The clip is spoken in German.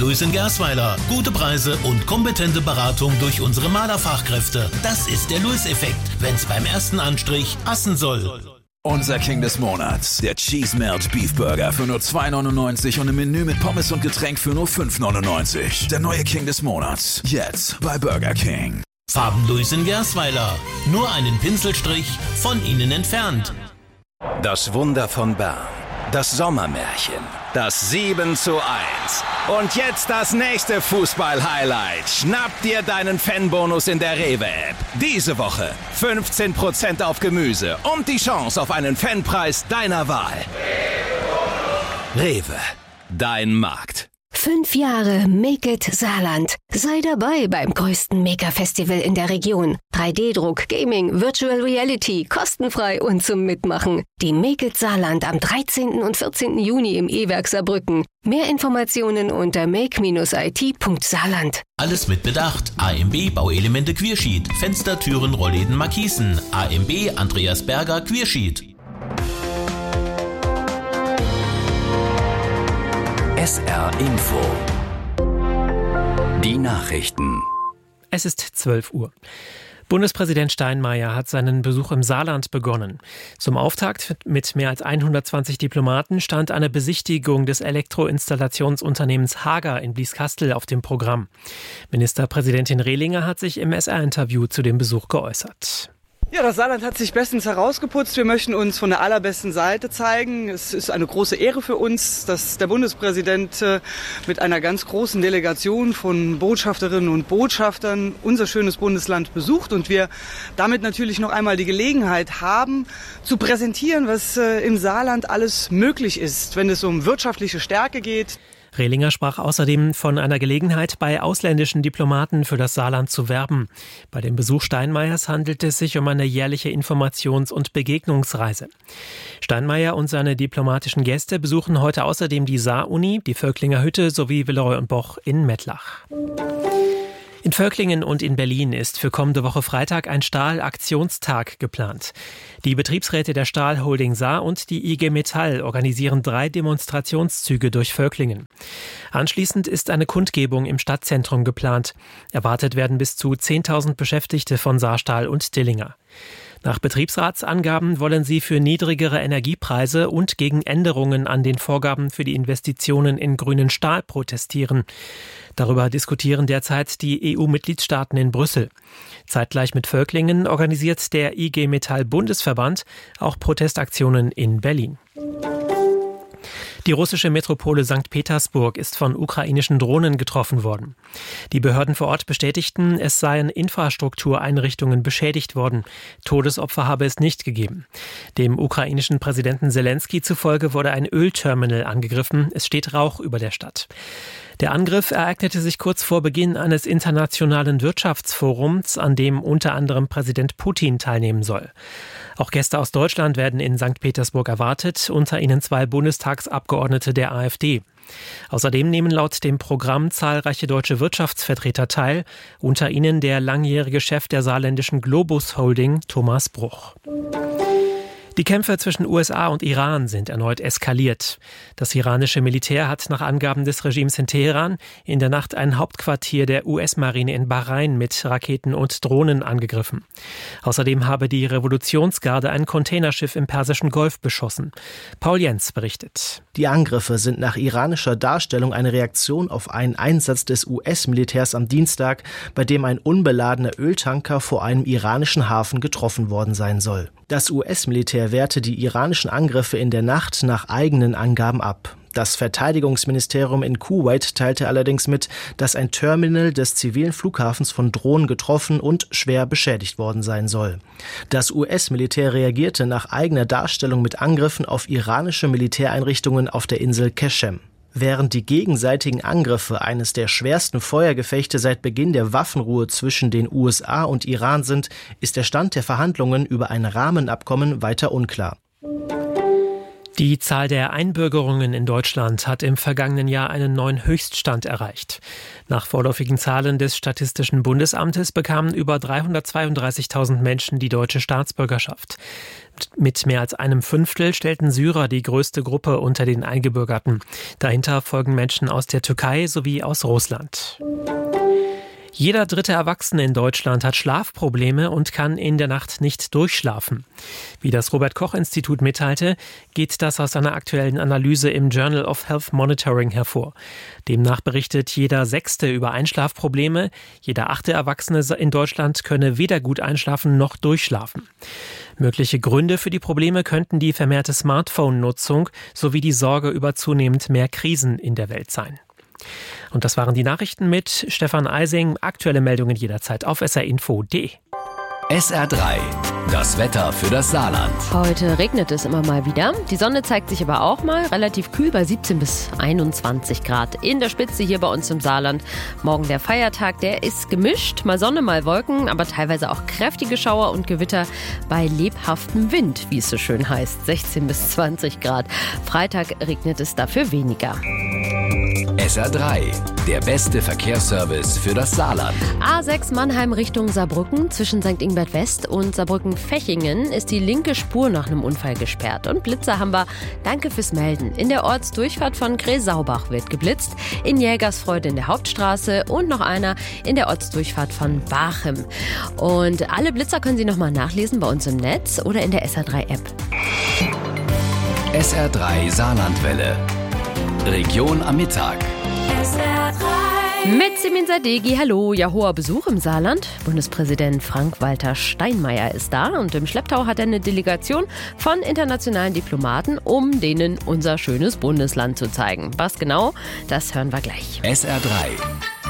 Lewis in Gersweiler. Gute Preise und kompetente Beratung durch unsere Malerfachkräfte. Das ist der Lewis-Effekt, wenn's beim ersten Anstrich passen soll. Unser King des Monats, der Cheese Melt Beef Burger für nur $2,99 und im Menü mit Pommes und Getränk für nur $5,99. Der neue King des Monats, jetzt bei Burger King. Farben Lewis in Gersweiler. Nur einen Pinselstrich von Ihnen entfernt. Das Wunder von Bern. Das Sommermärchen. Das 7:1. Und jetzt das nächste Fußball-Highlight. Schnapp dir deinen Fanbonus in der Rewe-App. Diese Woche 15% auf Gemüse und die Chance auf einen Fanpreis deiner Wahl. Rewe, dein Markt. 5 Jahre Make It Saarland. Sei dabei beim größten Maker-Festival in der Region. 3D-Druck, Gaming, Virtual Reality, kostenfrei und zum Mitmachen. Die Make It Saarland am 13. und 14. Juni im E-Werk Saarbrücken. Mehr Informationen unter make-it.saarland. Alles mit Bedacht. AMB Bauelemente Queersheet. Fenster, Türen, Rollläden, Markisen. AMB Andreas Berger Queersheet. SR Info. Die Nachrichten. Es ist 12 Uhr. Bundespräsident Steinmeier hat seinen Besuch im Saarland begonnen. Zum Auftakt mit mehr als 120 Diplomaten stand eine Besichtigung des Elektroinstallationsunternehmens Hager in Blieskastel auf dem Programm. Ministerpräsidentin Rehlinger hat sich im SR-Interview zu dem Besuch geäußert. Ja, das Saarland hat sich bestens herausgeputzt. Wir möchten uns von der allerbesten Seite zeigen. Es ist eine große Ehre für uns, dass der Bundespräsident mit einer ganz großen Delegation von Botschafterinnen und Botschaftern unser schönes Bundesland besucht und wir damit natürlich noch einmal die Gelegenheit haben, zu präsentieren, was im Saarland alles möglich ist, wenn es um wirtschaftliche Stärke geht. Rehlinger sprach außerdem von einer Gelegenheit, bei ausländischen Diplomaten für das Saarland zu werben. Bei dem Besuch Steinmeiers handelt es sich um eine jährliche Informations- und Begegnungsreise. Steinmeier und seine diplomatischen Gäste besuchen heute außerdem die Saar-Uni, die Völklinger Hütte sowie Villeroy und Boch in Mettlach. In Völklingen und in Berlin ist für kommende Woche Freitag ein Stahlaktionstag geplant. Die Betriebsräte der Stahl Holding Saar und die IG Metall organisieren 3 Demonstrationszüge durch Völklingen. Anschließend ist eine Kundgebung im Stadtzentrum geplant. Erwartet werden bis zu 10.000 Beschäftigte von Saarstahl und Dillinger. Nach Betriebsratsangaben wollen sie für niedrigere Energiepreise und gegen Änderungen an den Vorgaben für die Investitionen in grünen Stahl protestieren. Darüber diskutieren derzeit die EU-Mitgliedstaaten in Brüssel. Zeitgleich mit Völklingen organisiert der IG Metall Bundesverband auch Protestaktionen in Berlin. Die russische Metropole St. Petersburg ist von ukrainischen Drohnen getroffen worden. Die Behörden vor Ort bestätigten, es seien Infrastruktureinrichtungen beschädigt worden. Todesopfer habe es nicht gegeben. Dem ukrainischen Präsidenten Zelensky zufolge wurde ein Ölterminal angegriffen. Es steht Rauch über der Stadt. Der Angriff ereignete sich kurz vor Beginn eines internationalen Wirtschaftsforums, an dem unter anderem Präsident Putin teilnehmen soll. Auch Gäste aus Deutschland werden in St. Petersburg erwartet, unter ihnen 2 Bundestagsabgeordnete der AfD. Außerdem nehmen laut dem Programm zahlreiche deutsche Wirtschaftsvertreter teil, unter ihnen der langjährige Chef der saarländischen Globus Holding, Thomas Bruch. Die Kämpfe zwischen USA und Iran sind erneut eskaliert. Das iranische Militär hat nach Angaben des Regimes in Teheran in der Nacht ein Hauptquartier der US-Marine in Bahrain mit Raketen und Drohnen angegriffen. Außerdem habe die Revolutionsgarde ein Containerschiff im Persischen Golf beschossen. Paul Jens berichtet. Die Angriffe sind nach iranischer Darstellung eine Reaktion auf einen Einsatz des US-Militärs am Dienstag, bei dem ein unbeladener Öltanker vor einem iranischen Hafen getroffen worden sein soll. Das US-Militär wehrte die iranischen Angriffe in der Nacht nach eigenen Angaben ab. Das Verteidigungsministerium in Kuwait teilte allerdings mit, dass ein Terminal des zivilen Flughafens von Drohnen getroffen und schwer beschädigt worden sein soll. Das US-Militär reagierte nach eigener Darstellung mit Angriffen auf iranische Militäreinrichtungen auf der Insel Qeshem. Während die gegenseitigen Angriffe eines der schwersten Feuergefechte seit Beginn der Waffenruhe zwischen den USA und Iran sind, ist der Stand der Verhandlungen über ein Rahmenabkommen weiter unklar. Die Zahl der Einbürgerungen in Deutschland hat im vergangenen Jahr einen neuen Höchststand erreicht. Nach vorläufigen Zahlen des Statistischen Bundesamtes bekamen über 332.000 Menschen die deutsche Staatsbürgerschaft. Mit mehr als einem Fünftel stellten Syrer die größte Gruppe unter den Eingebürgerten. Dahinter folgen Menschen aus der Türkei sowie aus Russland. Jeder dritte Erwachsene in Deutschland hat Schlafprobleme und kann in der Nacht nicht durchschlafen. Wie das Robert-Koch-Institut mitteilte, geht das aus einer aktuellen Analyse im Journal of Health Monitoring hervor. Demnach berichtet jeder Sechste über Einschlafprobleme. Jeder achte Erwachsene in Deutschland könne weder gut einschlafen noch durchschlafen. Mögliche Gründe für die Probleme könnten die vermehrte Smartphone-Nutzung sowie die Sorge über zunehmend mehr Krisen in der Welt sein. Und das waren die Nachrichten mit Stefan Eising. Aktuelle Meldungen jederzeit auf srinfo.de. SR3, das Wetter für das Saarland. Heute regnet es immer mal wieder. Die Sonne zeigt sich aber auch mal. Relativ kühl bei 17 bis 21 Grad. In der Spitze hier bei uns im Saarland. Morgen der Feiertag, der ist gemischt. Mal Sonne, mal Wolken, aber teilweise auch kräftige Schauer und Gewitter bei lebhaftem Wind, wie es so schön heißt. 16 bis 20 Grad. Freitag regnet es dafür weniger. SR3, der beste Verkehrsservice für das Saarland. A6 Mannheim Richtung Saarbrücken. Zwischen St. Ingbert West und Saarbrücken-Fechingen ist die linke Spur nach einem Unfall gesperrt. Und Blitzer haben wir. Danke fürs Melden. In der Ortsdurchfahrt von Gräsaubach wird geblitzt. In Jägersfreude in der Hauptstraße und noch einer in der Ortsdurchfahrt von Bachem. Und alle Blitzer können Sie nochmal nachlesen bei uns im Netz oder in der SR3-App. SR3 Saarlandwelle. Region am Mittag. Mit Simin Sadeghi, hallo. Ja, hoher Besuch im Saarland. Bundespräsident Frank-Walter Steinmeier ist da und im Schlepptau hat er eine Delegation von internationalen Diplomaten, um denen unser schönes Bundesland zu zeigen. Was genau, das hören wir gleich. SR3